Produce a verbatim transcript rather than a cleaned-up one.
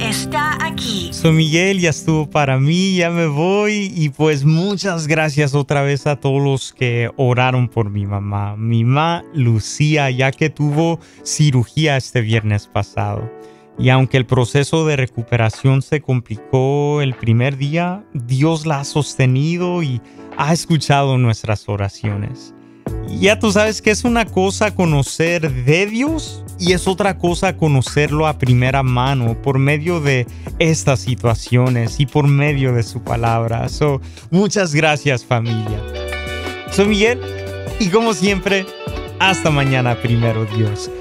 está aquí. Soy Miguel, ya estuvo para mí, ya me voy. Y pues muchas gracias otra vez a todos los que oraron por mi mamá. Mi mamá Lucía, ya que tuvo cirugía este viernes pasado. Y aunque el proceso de recuperación se complicó el primer día, Dios la ha sostenido y ha escuchado nuestras oraciones. Y ya tú sabes que es una cosa conocer de Dios y es otra cosa conocerlo a primera mano por medio de estas situaciones y por medio de su palabra. So, muchas gracias, familia. Soy Miguel y como siempre, hasta mañana, primero Dios.